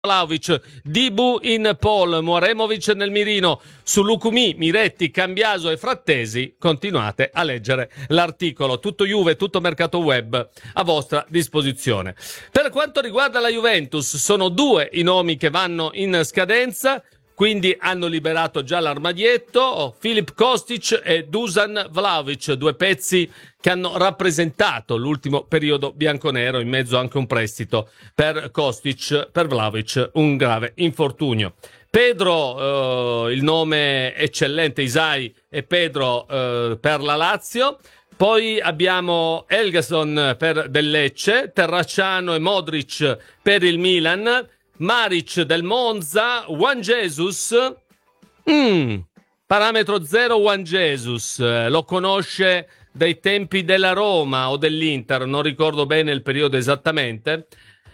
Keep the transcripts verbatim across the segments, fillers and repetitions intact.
Vlahovic, Dibu in Paul, Muaremovic nel mirino, su Lucumi, Miretti, Cambiaso e Frattesi. Continuate a leggere l'articolo. Tutto Juve, tutto mercato web a vostra disposizione. Per quanto riguarda la Juventus, sono due i nomi che vanno in scadenza, quindi hanno liberato già l'armadietto, Filip Kostic e Dusan Vlahovic, due pezzi che hanno rappresentato l'ultimo periodo bianconero, in mezzo anche un prestito per Kostic, per Vlahovic un grave infortunio. Pedro, eh, il nome eccellente, Isai e Pedro eh, per la Lazio. Poi abbiamo Helgason per del Lecce, Terracciano e Modric per il Milan, Maric del Monza, Juan Jesus, mm, parametro zero Juan Jesus, eh, lo conosce dai tempi della Roma o dell'Inter, non ricordo bene il periodo esattamente.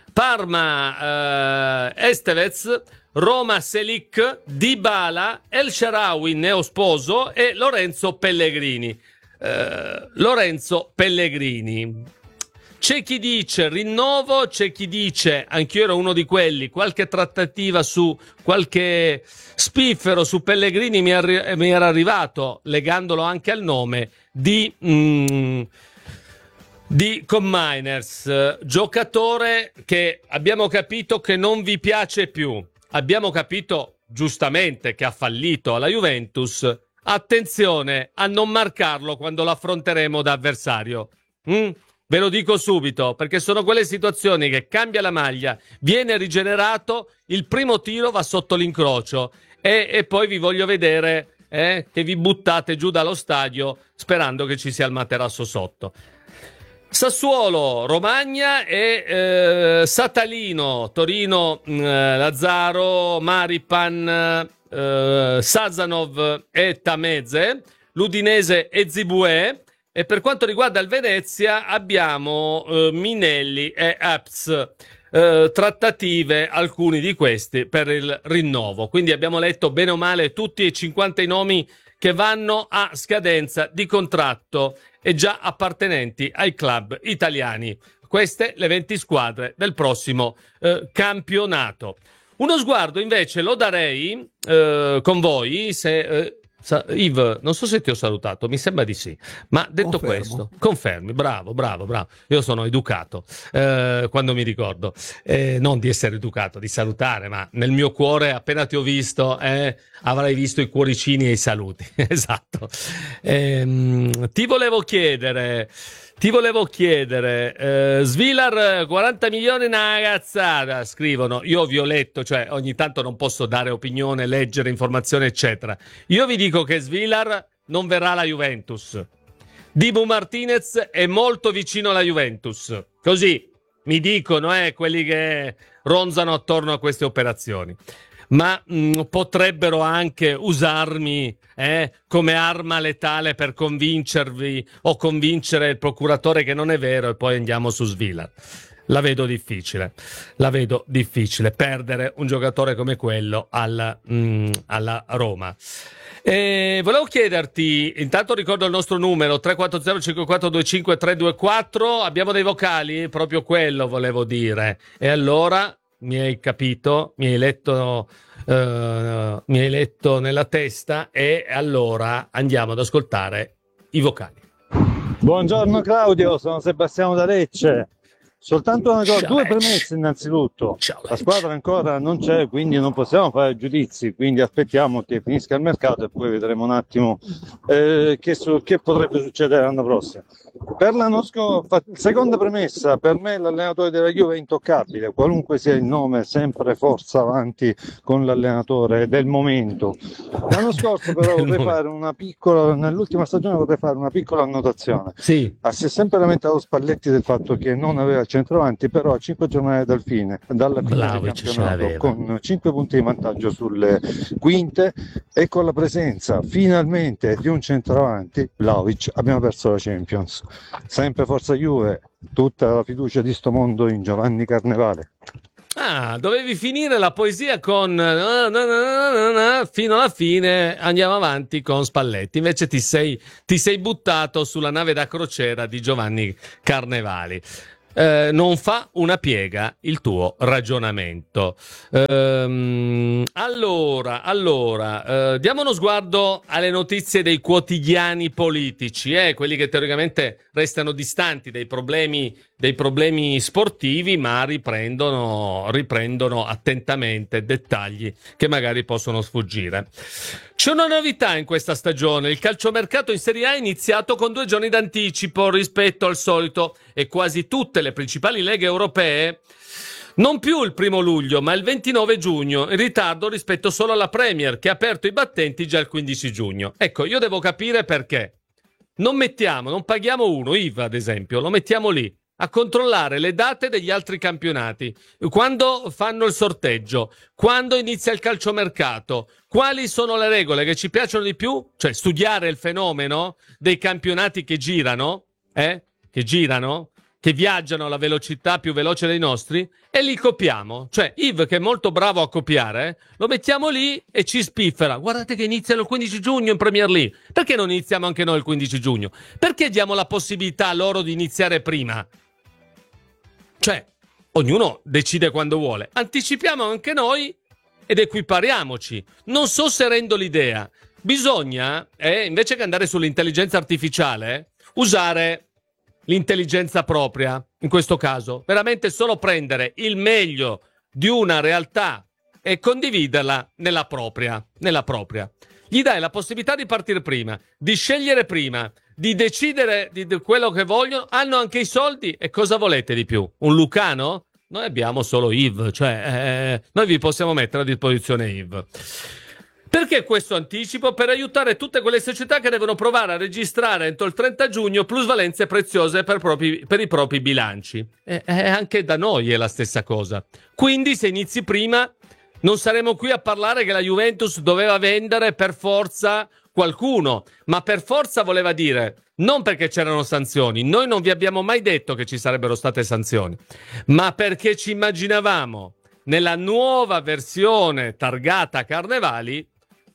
Parma, eh, Estevez, Roma Selic, Dybala, El Shaarawy neosposo e Lorenzo Pellegrini. Eh, Lorenzo Pellegrini. C'è chi dice rinnovo, c'è chi dice, anch'io ero uno di quelli, qualche trattativa su qualche spiffero su Pellegrini mi, arri- mi era arrivato, legandolo anche al nome di, mm, di Cominers, giocatore che abbiamo capito che non vi piace più, abbiamo capito giustamente che ha fallito alla Juventus, attenzione a non marcarlo quando lo affronteremo da avversario. Mm? Ve lo dico subito, perché sono quelle situazioni che cambia la maglia, viene rigenerato, il primo tiro va sotto l'incrocio e, e poi vi voglio vedere eh, che vi buttate giù dallo stadio sperando che ci sia il materasso sotto. Sassuolo, Romagna e eh, Satalino, Torino, eh, Lazzaro, Maripan, eh, Sazanov e Tameze, l'Udinese e Zibue. E per quanto riguarda il Venezia abbiamo eh, Minelli e Apps, eh, trattative, alcuni di questi per il rinnovo. Quindi abbiamo letto bene o male tutti e cinquanta i nomi che vanno a scadenza di contratto e già appartenenti ai club italiani. Queste le venti squadre del prossimo eh, campionato. Uno sguardo invece lo darei eh, con voi se... Eh, Yves, non so se ti ho salutato, mi sembra di sì, ma detto Confermo. questo, confermi, bravo, bravo, bravo, io sono educato eh, quando mi ricordo, eh, non di essere educato, di salutare, ma nel mio cuore appena ti ho visto eh, avrai visto i cuoricini e i saluti, esatto. Ehm, ti volevo chiedere... Ti volevo chiedere, eh, Svilar quaranta milioni una ragazzata, scrivono, io vi ho letto, cioè ogni tanto non posso dare opinione, leggere informazioni eccetera. Io vi dico che Svilar non verrà alla Juventus. Dibu Martinez è molto vicino alla Juventus. Così mi dicono eh, quelli che ronzano attorno a queste operazioni. Ma mh, potrebbero anche usarmi eh, come arma letale per convincervi o convincere il procuratore che non è vero e poi andiamo su Svilar. La vedo difficile, la vedo difficile perdere un giocatore come quello alla, mh, alla Roma. E volevo chiederti, intanto ricordo il nostro numero tre quattro zero cinque quattro due cinque tre due quattro, abbiamo dei vocali? Proprio quello volevo dire. E allora... mi hai capito, mi hai letto, uh, mi hai letto nella testa e allora andiamo ad ascoltare i vocali. Buongiorno Claudio, sono Sebastiano da Lecce. Soltanto una cosa, due premesse innanzitutto. La squadra ancora non c'è, quindi non possiamo fare giudizi, quindi aspettiamo che finisca il mercato e poi vedremo un attimo eh, che, su, che potrebbe succedere l'anno prossimo. Per l'anno scorso, seconda premessa, per me l'allenatore della Juve è intoccabile, qualunque sia il nome, sempre forza avanti con l'allenatore del momento. L'anno scorso però vorrei fare una piccola, nell'ultima stagione vorrei fare una piccola annotazione. Sì. Ah, si è sempre lamentato Spalletti del fatto che non aveva il centravanti, però a cinque giornate dal fine, dalla fine del campionato, con cinque punti di vantaggio sulle quinte e con la presenza finalmente di un centravanti, Vlahovic, abbiamo perso la Champions. Sempre forza Juve, tutta la fiducia di sto mondo in Giovanni Carnevale. Ah, dovevi finire la poesia con na, na, na, na, na, fino alla fine, andiamo avanti con Spalletti. Invece ti sei, ti sei buttato sulla nave da crociera di Giovanni Carnevali. eh, non fa una piega il tuo ragionamento. Ehm, allora, allora eh, diamo uno sguardo alle notizie dei quotidiani politici, eh, quelli che teoricamente restano distanti dai problemi, dei problemi sportivi, ma riprendono, riprendono attentamente dettagli che magari possono sfuggire. C'è una novità in questa stagione: il calciomercato in Serie A è iniziato con due giorni d'anticipo rispetto al solito e quasi tutte le principali leghe europee non più il primo luglio ma il ventinove giugno, in ritardo rispetto solo alla Premier che ha aperto i battenti già il quindici giugno. Ecco, io devo capire perché non mettiamo, non paghiamo uno, I V A ad esempio, lo mettiamo lì a controllare le date degli altri campionati, quando fanno il sorteggio, quando inizia il calciomercato, quali sono le regole che ci piacciono di più, cioè studiare il fenomeno dei campionati che girano, eh? che girano, che viaggiano alla velocità più veloce dei nostri, e li copiamo. Cioè I V che è molto bravo a copiare, eh? lo mettiamo lì e ci spiffera. Guardate che iniziano il quindici giugno in Premier League. Perché non iniziamo anche noi il quindici giugno? Perché diamo la possibilità loro di iniziare prima? Cioè, ognuno decide quando vuole. Anticipiamo anche noi ed equipariamoci. Non so se rendo l'idea. Bisogna, eh, invece che andare sull'intelligenza artificiale, usare l'intelligenza propria, in questo caso. Veramente solo prendere il meglio di una realtà e condividerla nella propria. Nella propria. Gli dai la possibilità di partire prima, di scegliere prima, di decidere di quello che vogliono, hanno anche i soldi e cosa volete di più? Un Lucano? Noi abbiamo solo I V, cioè eh, noi vi possiamo mettere a disposizione I V. Perché questo anticipo? Per aiutare tutte quelle società che devono provare a registrare entro il trenta giugno plusvalenze preziose per, propri, per i propri bilanci. E, e anche da noi è la stessa cosa. Quindi se inizi prima non saremo qui a parlare che la Juventus doveva vendere per forza qualcuno, ma per forza voleva dire non perché c'erano sanzioni, noi non vi abbiamo mai detto che ci sarebbero state sanzioni, ma perché ci immaginavamo nella nuova versione targata Carnevali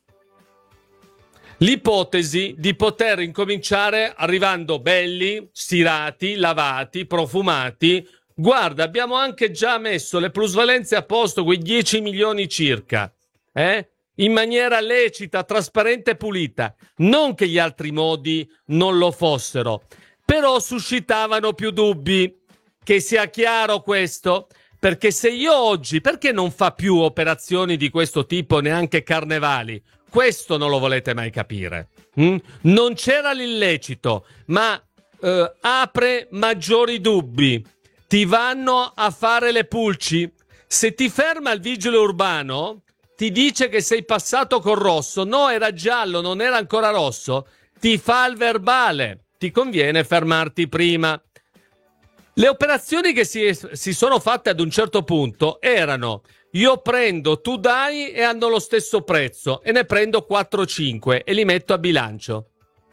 l'ipotesi di poter incominciare arrivando belli, stirati, lavati, profumati. Guarda, abbiamo anche già messo le plusvalenze a posto, quei dieci milioni circa, eh? in maniera lecita, trasparente e pulita. Non che gli altri modi non lo fossero, però suscitavano più dubbi. Che sia chiaro questo, perché se io oggi, perché non fa più operazioni di questo tipo neanche Carnevali? Questo non lo volete mai capire. Mm? Non c'era l'illecito, ma eh, apre maggiori dubbi. Ti vanno a fare le pulci. Se ti ferma il vigile urbano, ti dice che sei passato col rosso, no, era giallo, non era ancora rosso, ti fa il verbale, ti conviene fermarti prima. Le operazioni che si, si sono fatte ad un certo punto erano: io prendo, tu dai e hanno lo stesso prezzo, e ne prendo quattro cinque e li metto a bilancio.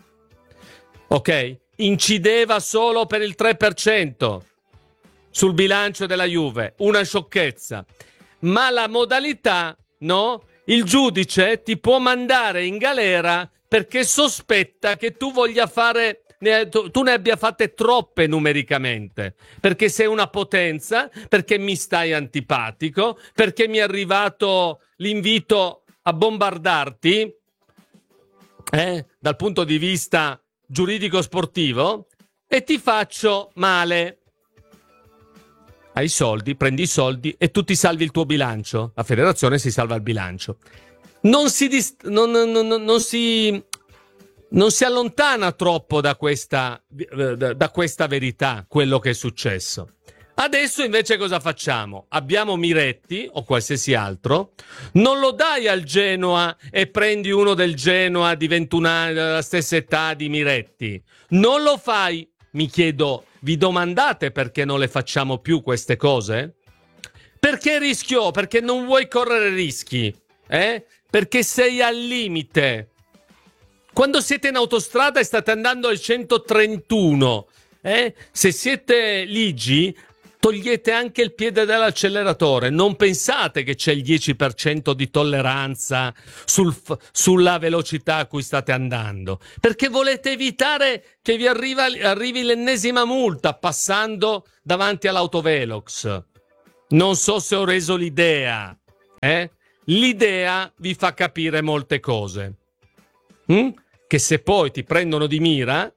Ok? Incideva solo per il tre per cento sul bilancio della Juve, una sciocchezza. Ma la modalità, no? Il giudice ti può mandare in galera perché sospetta che tu voglia fare, ne, tu, tu ne abbia fatte troppe numericamente, perché sei una potenza, perché mi stai antipatico, perché mi è arrivato l'invito a bombardarti, eh, dal punto di vista giuridico sportivo, e ti faccio male. Hai i soldi, prendi i soldi e tu ti salvi il tuo bilancio. La federazione si salva il bilancio. Non si, dist- non, non, non, non si, non si allontana troppo da questa, da, da questa verità quello che è successo. Adesso invece cosa facciamo? Abbiamo Miretti o qualsiasi altro, non lo dai al Genoa e prendi uno del Genoa di ventuno anni, della stessa età di Miretti. Non lo fai. Mi chiedo, vi domandate perché non le facciamo più queste cose? Perché rischio? Perché non vuoi correre rischi, eh? Perché sei al limite. Quando siete in autostrada e state andando al centotrentuno, eh? Se siete ligi, togliete anche il piede dall'acceleratore. Non pensate che c'è il dieci per cento di tolleranza sul, sulla velocità a cui state andando, perché volete evitare che vi arriva, arrivi l'ennesima multa passando davanti all'autovelox. Non so se ho reso l'idea, eh? L'idea vi fa capire molte cose, hm? Che se poi ti prendono di mira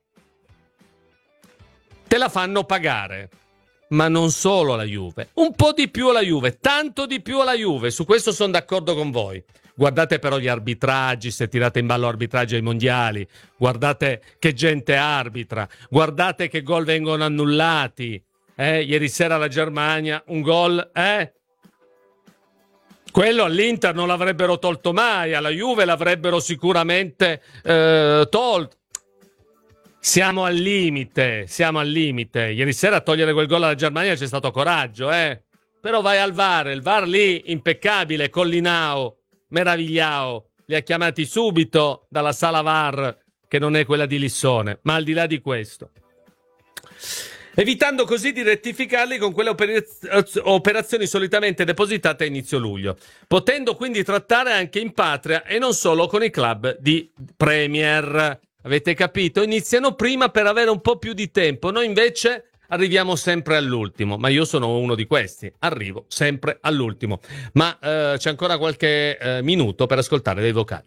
te la fanno pagare. Ma non solo la Juve, un po' di più la Juve, tanto di più la Juve, su questo sono d'accordo con voi. Guardate però gli arbitraggi, se tirate in ballo arbitraggi ai mondiali, guardate che gente arbitra, guardate che gol vengono annullati. Eh, ieri sera la Germania, un gol, eh? Quello all'Inter non l'avrebbero tolto mai, alla Juve l'avrebbero sicuramente eh, tolto. Siamo al limite, siamo al limite. Ieri sera a togliere quel gol alla Germania c'è stato coraggio, eh? Però vai al V A R, il V A R lì, impeccabile, Collinao, meravigliao. Li ha chiamati subito dalla sala V A R, che non è quella di Lissone. Ma al di là di questo, evitando così di rettificarli con quelle operaz- operazioni solitamente depositate a inizio luglio, potendo quindi trattare anche in patria e non solo con i club di Premier. Avete capito? Iniziano prima per avere un po' più di tempo. Noi invece arriviamo sempre all'ultimo. Ma io sono uno di questi. Arrivo sempre all'ultimo. Ma eh, c'è ancora qualche eh, minuto per ascoltare dei vocali.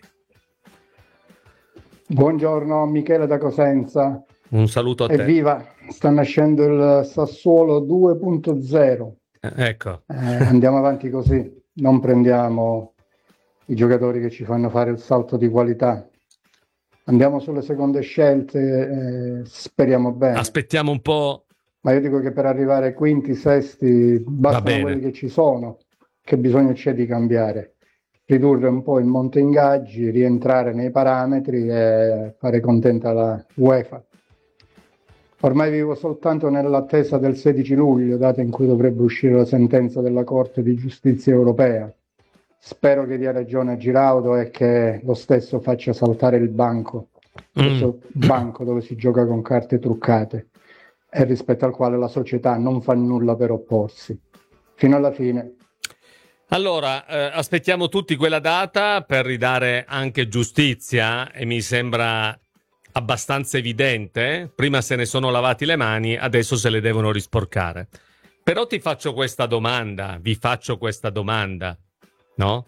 Buongiorno, Michele da Cosenza. Un saluto a te. Evviva, sta nascendo il Sassuolo due punto zero. Eh, ecco. Eh, andiamo avanti così. Non prendiamo i giocatori che ci fanno fare il salto di qualità. Andiamo sulle seconde scelte, eh, speriamo bene. Aspettiamo un po'. Ma io dico che per arrivare quinti, sesti, bastano quelli che ci sono, che bisogno c'è di cambiare. Ridurre un po' il monte ingaggi, rientrare nei parametri e fare contenta la UEFA. Ormai vivo soltanto nell'attesa del sedici luglio, data in cui dovrebbe uscire la sentenza della Corte di Giustizia Europea. Spero che dia ragione a Giraudo e che lo stesso faccia saltare il banco, questo mm. banco dove si gioca con carte truccate e rispetto al quale la società non fa nulla per opporsi. Fino alla fine. Allora, eh, aspettiamo tutti quella data per ridare anche giustizia e mi sembra abbastanza evidente. Prima se ne sono lavati le mani, adesso se le devono risporcare. Però ti faccio questa domanda, vi faccio questa domanda. No?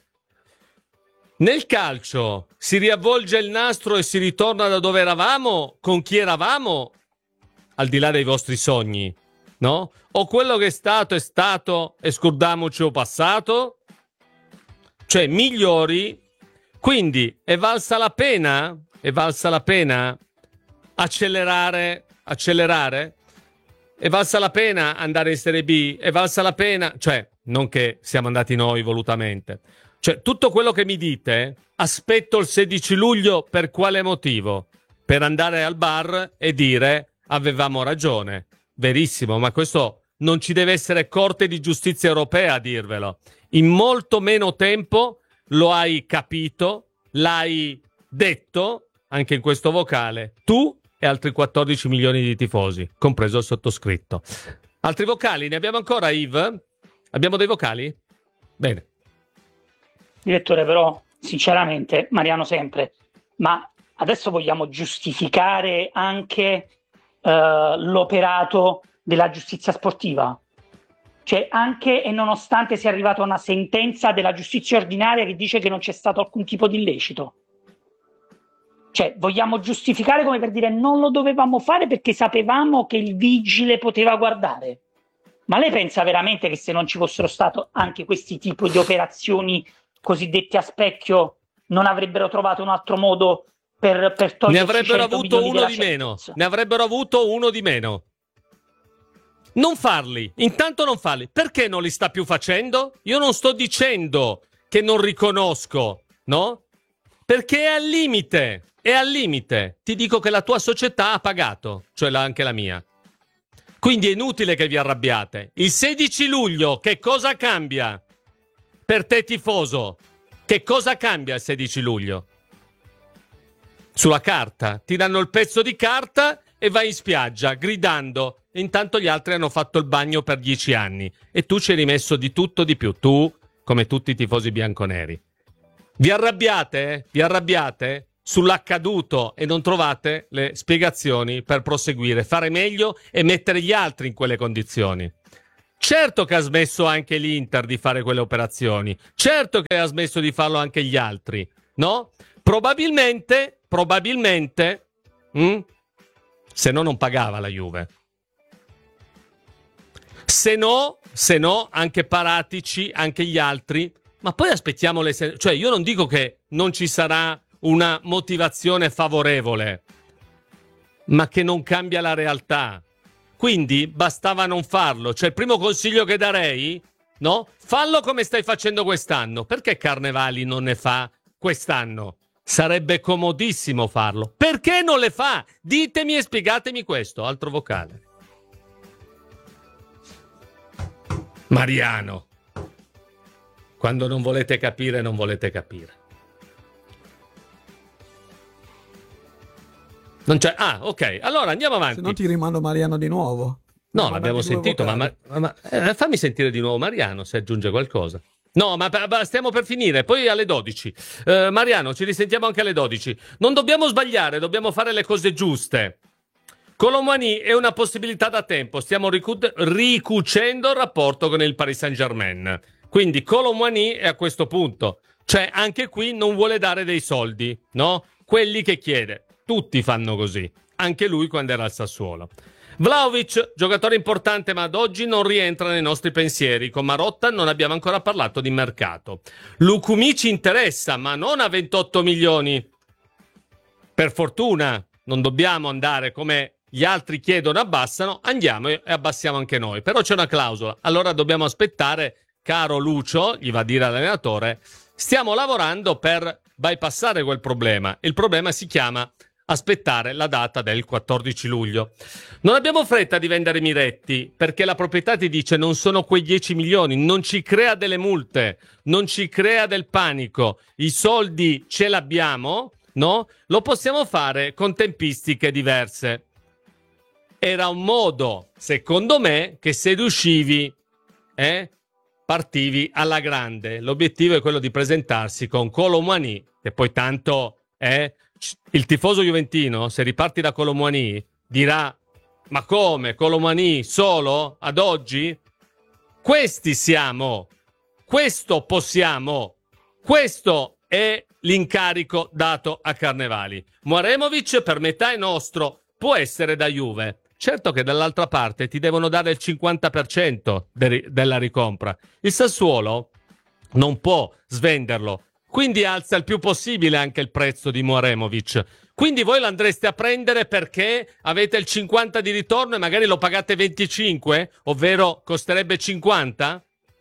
Nel calcio si riavvolge il nastro e si ritorna da dove eravamo, con chi eravamo, al di là dei vostri sogni, no? O quello che è stato è stato e scordiamoci o passato? Cioè migliori, quindi è valsa la pena? È valsa la pena accelerare, accelerare? È valsa la pena andare in Serie B? È valsa la pena, cioè non che siamo andati noi volutamente. Cioè, tutto quello che mi dite, aspetto il sedici luglio per quale motivo? Per andare al bar e dire avevamo ragione. Verissimo, ma questo non ci deve essere Corte di Giustizia Europea a dirvelo. In molto meno tempo lo hai capito, l'hai detto, anche in questo vocale, tu e altri quattordici milioni di tifosi, compreso il sottoscritto. Altri vocali? Ne abbiamo ancora, Yves? Abbiamo dei vocali? Bene. Direttore, però, sinceramente, Mariano sempre, ma adesso vogliamo giustificare anche uh, l'operato della giustizia sportiva? Cioè, anche e nonostante sia arrivata una sentenza della giustizia ordinaria che dice che non c'è stato alcun tipo di illecito. Cioè, vogliamo giustificare come per dire non lo dovevamo fare perché sapevamo che il vigile poteva guardare? Ma lei pensa veramente che se non ci fossero stato anche questi tipi di operazioni cosiddette a specchio non avrebbero trovato un altro modo per, per togliere? Ne avrebbero avuto uno di meno. Ne avrebbero avuto uno di meno. Non farli. Intanto non farli. Perché non li sta più facendo? Io non sto dicendo che non riconosco, no? Perché è al limite. È al limite. Ti dico che la tua società ha pagato, cioè la, anche la mia. Quindi è inutile che vi arrabbiate. Il sedici luglio che cosa cambia? Per te tifoso, che cosa cambia il sedici luglio? Sulla carta. Ti danno il pezzo di carta e vai in spiaggia gridando. Intanto gli altri hanno fatto il bagno per dieci anni e tu ci hai rimesso di tutto di più, tu come tutti i tifosi bianconeri. Vi arrabbiate? Eh? Vi arrabbiate sull'accaduto e non trovate le spiegazioni per proseguire, fare meglio e mettere gli altri in quelle condizioni. Certo che ha smesso anche l'Inter di fare quelle operazioni, certo che ha smesso di farlo anche gli altri, no? Probabilmente, probabilmente, mh? se no non pagava la Juve. Se no, se no, anche Paratici, anche gli altri. Ma poi aspettiamo le... Sen- cioè, io non dico che non ci sarà una motivazione favorevole, ma che non cambia la realtà. Quindi bastava non farlo. Cioè, il primo consiglio che darei, no? Fallo come stai facendo quest'anno. Perché Carnevali non ne fa quest'anno? Sarebbe comodissimo farlo. Perché non le fa? Ditemi e spiegatemi questo. Altro vocale. Mariano. Quando non volete capire, non volete capire. Non c'è. Ah, ok. Allora andiamo avanti. Se no ti rimando Mariano di nuovo. No, l'abbiamo sentito, ma, ma, ma eh, fammi sentire di nuovo Mariano se aggiunge qualcosa. No, ma, ma stiamo per finire, poi alle dodici. Uh, Mariano, ci risentiamo anche alle dodici. Non dobbiamo sbagliare, dobbiamo fare le cose giuste. Kolo Muani è una possibilità da tempo, stiamo ricu- ricucendo il rapporto con il Paris Saint-Germain. Quindi Kolo Muani è a questo punto. Cioè, anche qui non vuole dare dei soldi, no? Quelli che chiede. Tutti fanno così. Anche lui quando era al Sassuolo. Vlahovic, giocatore importante, ma ad oggi non rientra nei nostri pensieri. Con Marotta non abbiamo ancora parlato di mercato. Lukumi ci interessa, ma non a ventotto milioni. Per fortuna non dobbiamo andare come gli altri chiedono, abbassano, andiamo e abbassiamo anche noi. Però c'è una clausola. Allora dobbiamo aspettare, caro Lucio, gli va a dire all'allenatore, stiamo lavorando per bypassare quel problema. Il problema si chiama aspettare la data del quattordici luglio. Non abbiamo fretta di vendere Miretti perché la proprietà ti dice non sono quei dieci milioni, non ci crea delle multe, non ci crea del panico, i soldi ce l'abbiamo, no? Lo possiamo fare con tempistiche diverse. Era un modo, secondo me, che se riuscivi, eh, partivi alla grande. L'obiettivo è quello di presentarsi con Kolo Muani, che poi tanto è... Il tifoso juventino, se riparti da Kolo Muani, dirà: ma come? Kolo Muani solo? Ad oggi? Questi siamo. Questo possiamo. Questo è l'incarico dato a Carnevali. Muaremovic per metà è nostro. Può essere da Juve. Certo che dall'altra parte ti devono dare il cinquanta per cento de- della ricompra. Il Sassuolo non può svenderlo. Quindi alza il più possibile anche il prezzo di Muaremovic. Quindi voi l'andreste a prendere perché avete il cinquanta di ritorno e magari lo pagate venticinque, ovvero costerebbe cinquanta?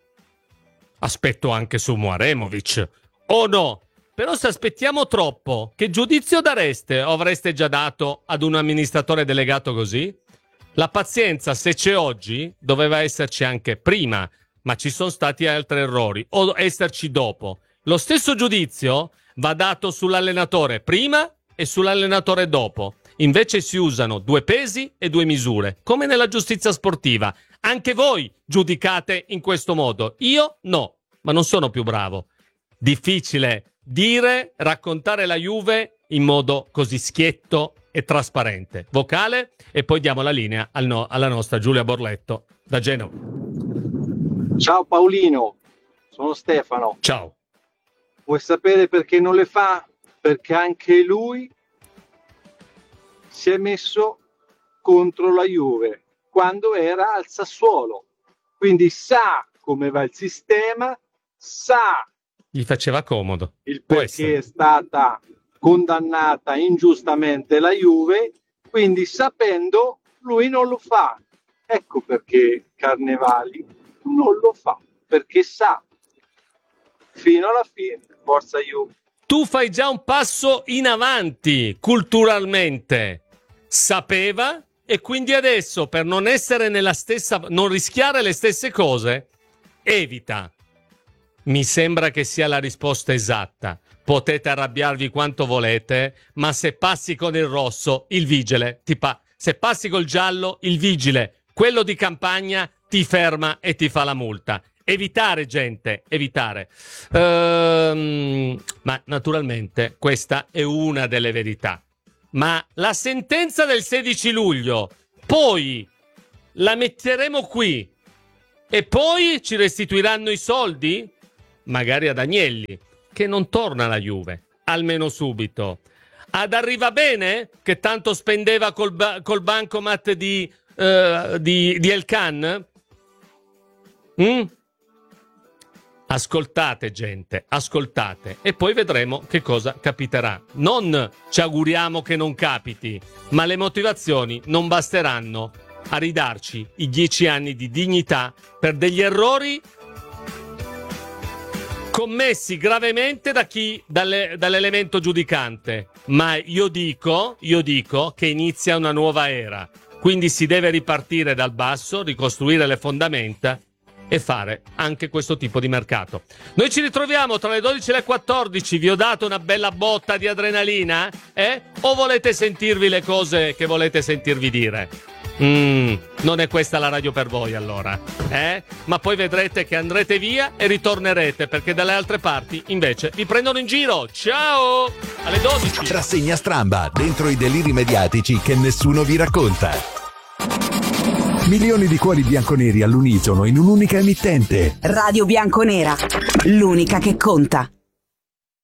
Aspetto anche su Muaremovic. O no? Però se aspettiamo troppo, che giudizio dareste o avreste già dato ad un amministratore delegato così? La pazienza, se c'è oggi, doveva esserci anche prima, ma ci sono stati altri errori, o esserci dopo. Lo stesso giudizio va dato sull'allenatore prima e sull'allenatore dopo. Invece si usano due pesi e due misure, come nella giustizia sportiva. Anche voi giudicate in questo modo. Io no, ma non sono più bravo. Difficile dire, raccontare la Juve in modo così schietto e trasparente. Vocale e poi diamo la linea al no, alla nostra Giulia Borletto da Genova. Ciao Paolino, sono Stefano. Ciao. Vuoi sapere perché non le fa? Perché anche lui si è messo contro la Juve quando era al Sassuolo. Quindi sa come va il sistema, sa gli faceva comodo. Il perché è stata condannata ingiustamente la Juve, quindi sapendo lui non lo fa. Ecco perché Carnevali non lo fa, perché sa fino alla fine. Forza Juve. Tu fai già un passo in avanti culturalmente. Sapeva e quindi adesso per non essere nella stessa, non rischiare le stesse cose, evita. Mi sembra che sia la risposta esatta. Potete arrabbiarvi quanto volete, ma se passi con il rosso, il vigile ti, pa- se passi col giallo, il vigile, quello di campagna, ti ferma e ti fa la multa. Evitare, gente, evitare. Ehm, ma naturalmente questa è una delle verità. Ma la sentenza del sedici luglio, poi la metteremo qui e poi ci restituiranno i soldi? Magari ad Agnelli, che non torna alla Juve, almeno subito. Ad Arrivabene, che tanto spendeva col, ba- col bancomat di, uh, di, di Elkan? Mm? Ascoltate, gente, ascoltate, e poi vedremo che cosa capiterà. Non ci auguriamo che non capiti, ma le motivazioni non basteranno a ridarci i dieci anni di dignità per degli errori commessi gravemente da chi, dalle, dall'elemento giudicante. Ma io dico, io dico che inizia una nuova era, quindi si deve ripartire dal basso, ricostruire le fondamenta e fare anche questo tipo di mercato. Noi ci ritroviamo tra le dodici e le quattordici. Vi ho dato una bella botta di adrenalina, eh? O volete sentirvi le cose che volete sentirvi dire? Mm, non è questa la radio per voi, allora, eh? Ma poi vedrete che andrete via e ritornerete, perché dalle altre parti invece vi prendono in giro. Ciao! Alle dodici. Rassegna Stramba, dentro i deliri mediatici che nessuno vi racconta. Milioni di cuori bianconeri all'unisono in un'unica emittente. Radio Bianconera, l'unica che conta.